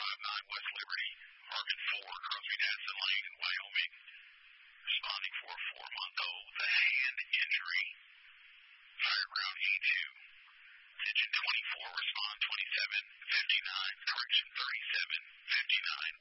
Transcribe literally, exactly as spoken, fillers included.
five nine West Liberty, Harmon four, Crosby Davidson Lane in Wyoming. Responding for a four-month-old with a hand injury. Fireground E two. Attention twenty-four, respond twenty-seven fifty-nine, correction thirty-seven fifty-nine.